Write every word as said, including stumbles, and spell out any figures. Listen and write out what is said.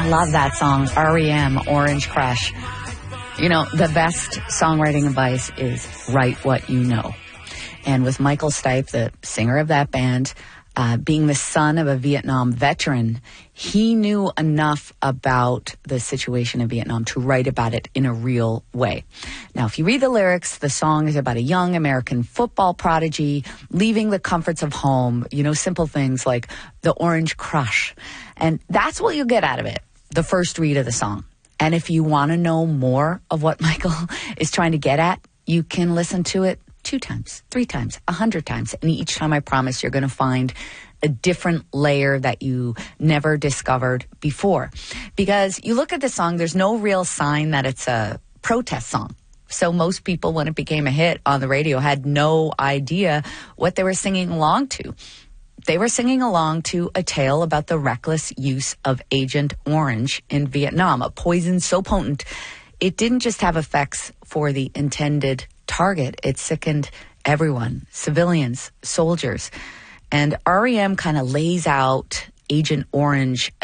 Love that song, R E M, Orange Crush. You know, the best songwriting advice is write what you know. And with Michael Stipe, the singer of that band, uh, being the son of a Vietnam veteran, he knew enough about the situation in Vietnam to write about it in a real way. Now, if you read the lyrics, the song is about a young American football prodigy leaving the comforts of home, you know, simple things like the orange crush. And that's what you'll get out of it, the first read of the song. And if you want to know more of what Michael is trying to get at, you can listen to it two times, three times, a hundred times. And each time, I promise, you're going to find a different layer that you never discovered before. Because you look at the song, there's no real sign that it's a protest song. So most people, when it became a hit on the radio, had no idea what they were singing along to. They were singing along to a tale about the reckless use of Agent Orange in Vietnam, a poison so potent it didn't just have effects for the intended target. It sickened everyone, civilians, soldiers. And R E M kind of lays out Agent Orange